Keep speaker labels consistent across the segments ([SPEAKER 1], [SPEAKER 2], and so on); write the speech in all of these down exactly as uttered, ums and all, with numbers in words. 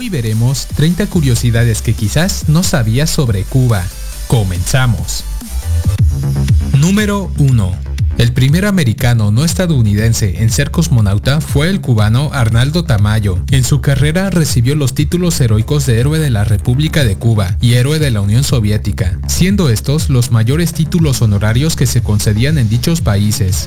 [SPEAKER 1] Hoy veremos treinta curiosidades que quizás no sabías sobre Cuba. Comenzamos. Número uno. El primer americano no estadounidense en ser cosmonauta fue el cubano Arnaldo Tamayo. En su carrera recibió los títulos heroicos de Héroe de la República de Cuba y Héroe de la Unión Soviética, siendo estos los mayores títulos honorarios que se concedían en dichos países.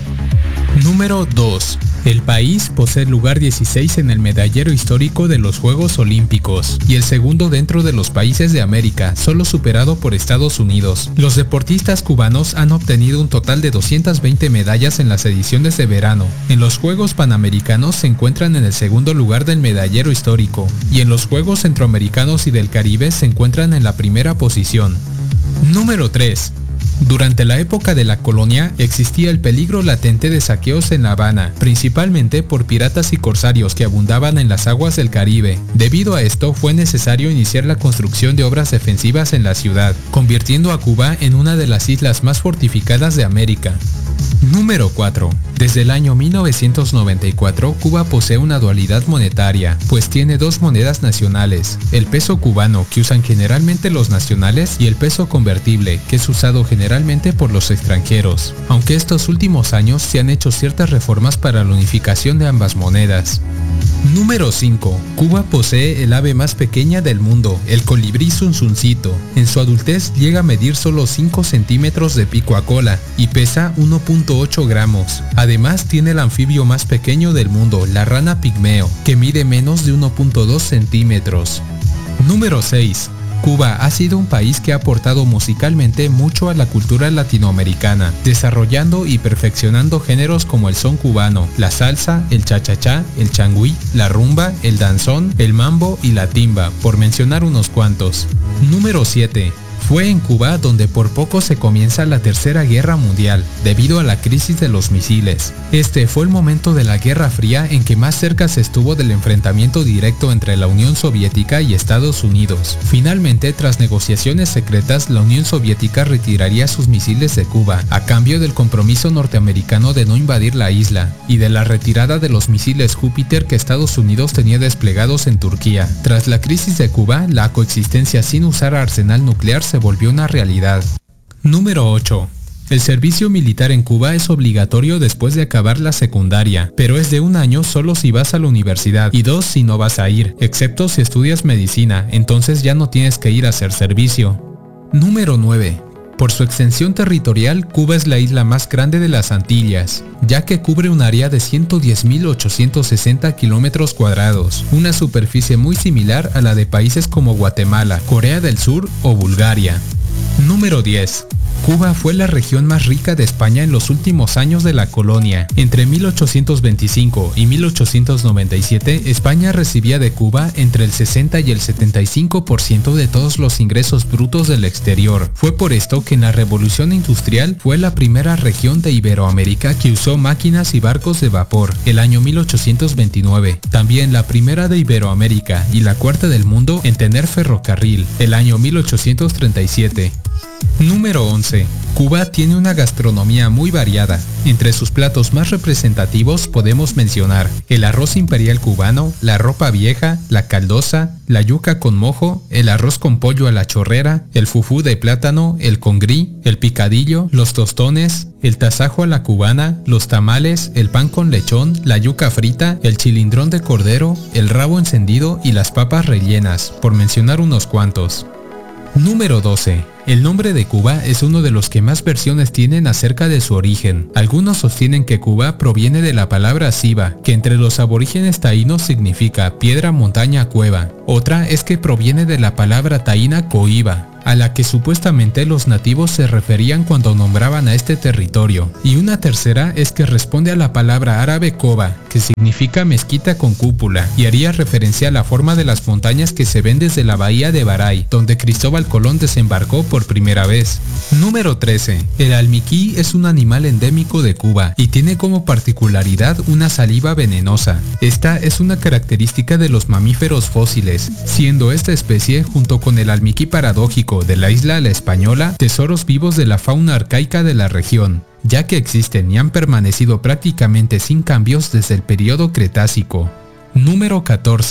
[SPEAKER 1] Número dos. El país posee el lugar dieciséis en el medallero histórico de los Juegos Olímpicos y el segundo dentro de los países de América, solo superado por Estados Unidos. Los deportistas cubanos han obtenido un total de doscientas veinte medallas en las ediciones de verano. En los Juegos Panamericanos se encuentran en el segundo lugar del medallero histórico y en los Juegos Centroamericanos y del Caribe se encuentran en la primera posición. Número tres. Durante la época de la colonia existía el peligro latente de saqueos en La Habana, principalmente por piratas y corsarios que abundaban en las aguas del Caribe. Debido a esto fue necesario iniciar la construcción de obras defensivas en la ciudad, convirtiendo a Cuba en una de las islas más fortificadas de América. Número cuatro. Desde el año mil novecientos noventa y cuatro, Cuba posee una dualidad monetaria, pues tiene dos monedas nacionales, el peso cubano, que usan generalmente los nacionales, y el peso convertible, que es usado generalmente por los extranjeros, aunque estos últimos años se han hecho ciertas reformas para la unificación de ambas monedas. Número cinco. Cuba posee el ave más pequeña del mundo, el colibrí zunzuncito. En su adultez llega a medir solo cinco centímetros de pico a cola y pesa uno punto ocho gramos. Además tiene el anfibio más pequeño del mundo, la rana pigmeo, que mide menos de uno punto dos centímetros. Número seis. Cuba ha sido un país que ha aportado musicalmente mucho a la cultura latinoamericana, desarrollando y perfeccionando géneros como el son cubano, la salsa, el cha-cha-cha, el changüí, la rumba, el danzón, el mambo y la timba, por mencionar unos cuantos. Número siete. Fue en Cuba donde por poco se comienza la Tercera Guerra Mundial, debido a la crisis de los misiles. Este fue el momento de la Guerra Fría en que más cerca se estuvo del enfrentamiento directo entre la Unión Soviética y Estados Unidos. Finalmente, tras negociaciones secretas, la Unión Soviética retiraría sus misiles de Cuba, a cambio del compromiso norteamericano de no invadir la isla, y de la retirada de los misiles Júpiter que Estados Unidos tenía desplegados en Turquía. Tras la crisis de Cuba, la coexistencia sin usar arsenal nuclear se volvió una realidad. Número ocho. El servicio militar en Cuba es obligatorio después de acabar la secundaria, pero es de un año solo si vas a la universidad y dos si no vas a ir, excepto si estudias medicina, entonces ya no tienes que ir a hacer servicio. Número nueve. Por su extensión territorial, Cuba es la isla más grande de las Antillas, ya que cubre un área de ciento diez mil ochocientos sesenta kilómetros cuadrados, una superficie muy similar a la de países como Guatemala, Corea del Sur o Bulgaria. Número diez. Cuba fue la región más rica de España en los últimos años de la colonia. Entre mil ochocientos veinticinco y mil ochocientos noventa y siete, España recibía de Cuba entre el sesenta y el setenta y cinco por ciento de todos los ingresos brutos del exterior. Fue por esto que en la Revolución Industrial fue la primera región de Iberoamérica que usó máquinas y barcos de vapor, el año mil ochocientos veintinueve. También la primera de Iberoamérica y la cuarta del mundo en tener ferrocarril, el año mil ochocientos treinta y siete. Número once. Cuba tiene una gastronomía muy variada. Entre sus platos más representativos podemos mencionar el arroz imperial cubano, la ropa vieja, la caldosa, la yuca con mojo, el arroz con pollo a la chorrera, el fufú de plátano, el congrí, el picadillo, los tostones, el tasajo a la cubana, los tamales, el pan con lechón, la yuca frita, el chilindrón de cordero, el rabo encendido y las papas rellenas, por mencionar unos cuantos. Número doce. El nombre de Cuba es uno de los que más versiones tienen acerca de su origen. Algunos sostienen que Cuba proviene de la palabra Ciba, que entre los aborígenes taínos significa piedra, montaña, cueva. Otra es que proviene de la palabra taína coiba, a la que supuestamente los nativos se referían cuando nombraban a este territorio. Y una tercera es que responde a la palabra árabe coba, que significa mezquita con cúpula, y haría referencia a la forma de las montañas que se ven desde la bahía de Baray, donde Cristóbal Colón desembarcó por primera vez. Número trece. El almiquí es un animal endémico de Cuba y tiene como particularidad una saliva venenosa. Esta es una característica de los mamíferos fósiles, siendo esta especie, junto con el almiquí paradójico de la isla La Española, tesoros vivos de la fauna arcaica de la región, ya que existen y han permanecido prácticamente sin cambios desde el periodo Cretácico. Número catorce.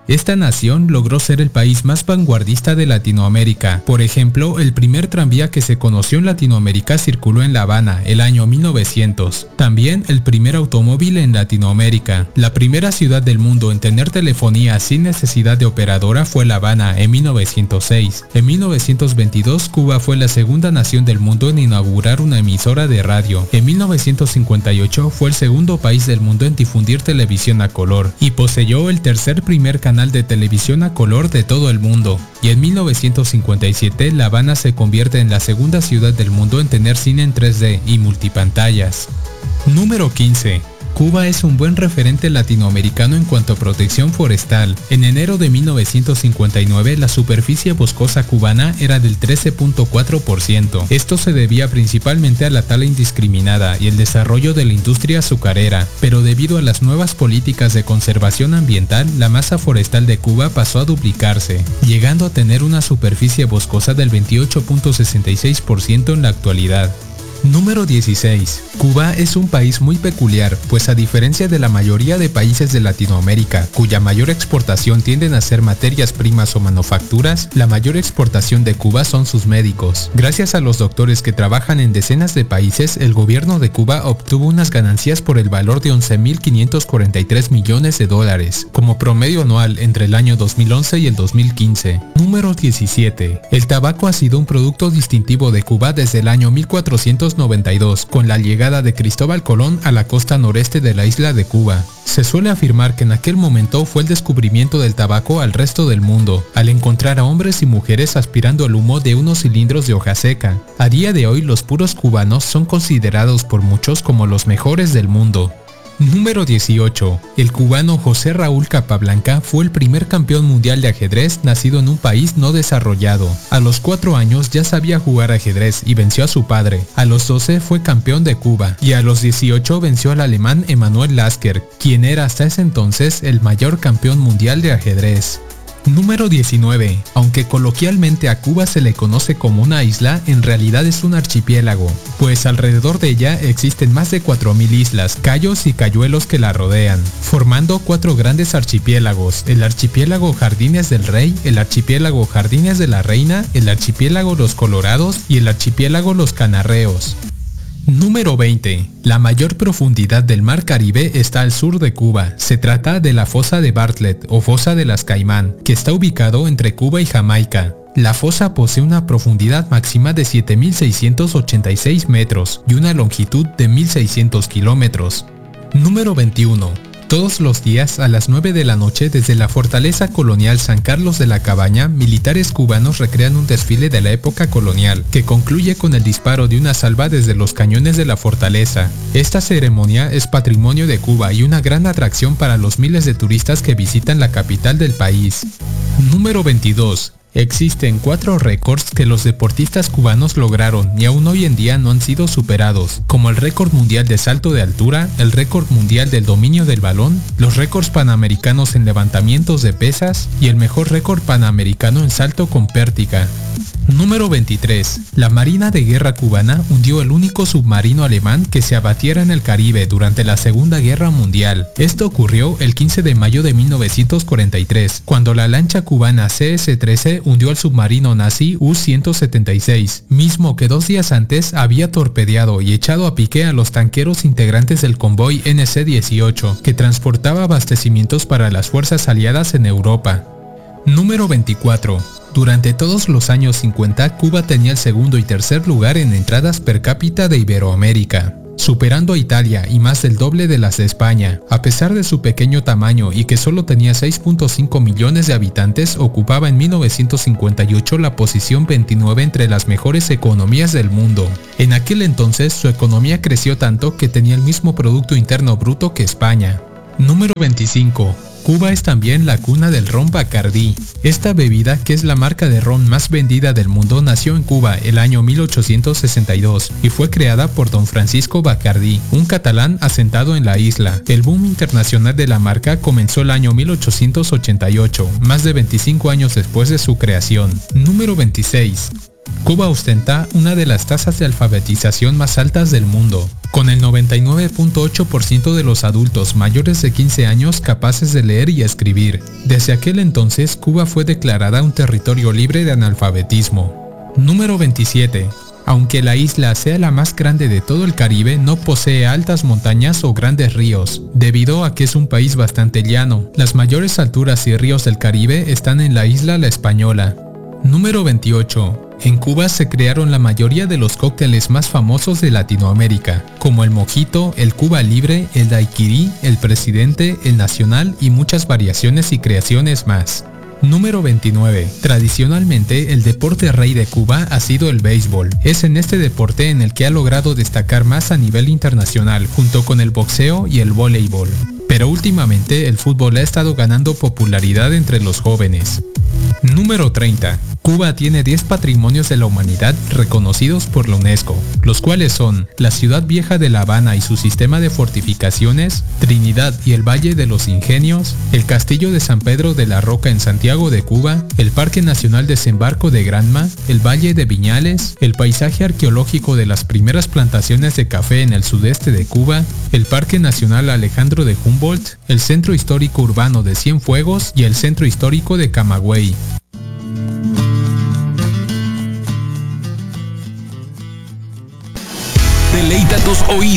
[SPEAKER 1] Esta nación logró ser el país más vanguardista de Latinoamérica. Por ejemplo, el primer tranvía que se conoció en Latinoamérica circuló en La Habana el año mil novecientos. También el primer automóvil en Latinoamérica. La primera ciudad del mundo en tener telefonía sin necesidad de operadora fue La Habana en mil novecientos seis. En mil novecientos veintidós, Cuba fue la segunda nación del mundo en inaugurar una emisora de radio. En mil novecientos cincuenta y ocho fue el segundo país del mundo en difundir televisión a color y poseyó el tercer primer canal de televisión a color de todo el mundo. Y en mil novecientos cincuenta y siete, La Habana se convierte en la segunda ciudad del mundo en tener cine en tres D y multipantallas. Número quince. Cuba es un buen referente latinoamericano en cuanto a protección forestal. En enero de mil novecientos cincuenta y nueve, la superficie boscosa cubana era del trece punto cuatro por ciento. Esto se debía principalmente a la tala indiscriminada y el desarrollo de la industria azucarera, pero debido a las nuevas políticas de conservación ambiental, la masa forestal de Cuba pasó a duplicarse, llegando a tener una superficie boscosa del veintiocho punto sesenta y seis por ciento en la actualidad. Número dieciséis. Cuba es un país muy peculiar, pues a diferencia de la mayoría de países de Latinoamérica, cuya mayor exportación tienden a ser materias primas o manufacturas, la mayor exportación de Cuba son sus médicos. Gracias a los doctores que trabajan en decenas de países, el gobierno de Cuba obtuvo unas ganancias por el valor de once mil quinientos cuarenta y tres millones de dólares, como promedio anual entre el año dos mil once y el dos mil quince. Número diecisiete. El tabaco ha sido un producto distintivo de Cuba desde el año mil cuatrocientos noventa y dos, con la llegada de Cristóbal Colón a la costa noreste de la isla de Cuba. Se suele afirmar que en aquel momento fue el descubrimiento del tabaco al resto del mundo, al encontrar a hombres y mujeres aspirando el humo de unos cilindros de hoja seca. A día de hoy, los puros cubanos son considerados por muchos como los mejores del mundo. Número dieciocho. El cubano José Raúl Capablanca fue el primer campeón mundial de ajedrez nacido en un país no desarrollado. A los cuatro años ya sabía jugar ajedrez y venció a su padre. A los doce fue campeón de Cuba y a los dieciocho venció al alemán Emanuel Lasker, quien era hasta ese entonces el mayor campeón mundial de ajedrez. Número diecinueve. Aunque coloquialmente a Cuba se le conoce como una isla, en realidad es un archipiélago, pues alrededor de ella existen más de cuatro mil islas, cayos y cayuelos que la rodean, formando cuatro grandes archipiélagos: el archipiélago Jardines del Rey, el archipiélago Jardines de la Reina, el archipiélago Los Colorados y el archipiélago Los Canarreos. Número veinte. La mayor profundidad del Mar Caribe está al sur de Cuba. Se trata de la fosa de Bartlett o fosa de las Caimán, que está ubicado entre Cuba y Jamaica. La fosa posee una profundidad máxima de siete mil seiscientos ochenta y seis metros y una longitud de mil seiscientos kilómetros. Número veintiuno. Todos los días a las nueve de la noche desde la fortaleza colonial San Carlos de la Cabaña, militares cubanos recrean un desfile de la época colonial, que concluye con el disparo de una salva desde los cañones de la fortaleza. Esta ceremonia es patrimonio de Cuba y una gran atracción para los miles de turistas que visitan la capital del país. Número veintidós. Existen cuatro récords que los deportistas cubanos lograron y aún hoy en día no han sido superados, como el récord mundial de salto de altura, el récord mundial del dominio del balón, los récords panamericanos en levantamientos de pesas y el mejor récord panamericano en salto con pértiga. Número veintitrés. La Marina de Guerra cubana hundió el único submarino alemán que se abatiera en el Caribe durante la Segunda Guerra Mundial. Esto ocurrió el quince de mayo de mil novecientos cuarenta y tres, cuando la lancha cubana C S trece hundió al submarino nazi U ciento setenta y seis, mismo que dos días antes había torpedeado y echado a pique a los tanqueros integrantes del convoy N C dieciocho, que transportaba abastecimientos para las fuerzas aliadas en Europa. Número veinticuatro. Durante todos los años cincuenta, Cuba tenía el segundo y tercer lugar en entradas per cápita de Iberoamérica, superando a Italia y más del doble de las de España. A pesar de su pequeño tamaño y que solo tenía seis punto cinco millones de habitantes, ocupaba en mil novecientos cincuenta y ocho la posición veintinueve entre las mejores economías del mundo. En aquel entonces, su economía creció tanto que tenía el mismo Producto Interno Bruto que España. Número veinticinco. Cuba es también la cuna del ron Bacardí. Esta bebida, que es la marca de ron más vendida del mundo, nació en Cuba el año mil ochocientos sesenta y dos y fue creada por don Francisco Bacardí, un catalán asentado en la isla. El boom internacional de la marca comenzó el año mil ochocientos ochenta y ocho, más de veinticinco años después de su creación. Número veintiséis. Cuba ostenta una de las tasas de alfabetización más altas del mundo, con el noventa y nueve punto ocho por ciento de los adultos mayores de quince años capaces de leer y escribir. Desde aquel entonces, Cuba fue declarada un territorio libre de analfabetismo. Número veintisiete. Aunque la isla sea la más grande de todo el Caribe, no posee altas montañas o grandes ríos, debido a que es un país bastante llano. Las mayores alturas y ríos del Caribe están en la isla La Española. Número veintiocho. En Cuba se crearon la mayoría de los cócteles más famosos de Latinoamérica, como el mojito, el Cuba Libre, el daiquiri, el presidente, el nacional y muchas variaciones y creaciones más. Número veintinueve. Tradicionalmente, el deporte rey de Cuba ha sido el béisbol. Es en este deporte en el que ha logrado destacar más a nivel internacional, junto con el boxeo y el voleibol. Pero últimamente, el fútbol ha estado ganando popularidad entre los jóvenes. Número treinta. Cuba tiene diez patrimonios de la humanidad reconocidos por la UNESCO, los cuales son la Ciudad Vieja de La Habana y su sistema de fortificaciones, Trinidad y el Valle de los Ingenios, el Castillo de San Pedro de la Roca en Santiago de Cuba, el Parque Nacional Desembarco de Granma, el Valle de Viñales, el paisaje arqueológico de las primeras plantaciones de café en el sudeste de Cuba, el Parque Nacional Alejandro de Humboldt, el Centro Histórico Urbano de Cienfuegos y el Centro Histórico de Camagüey.
[SPEAKER 2] Deleita tus oídos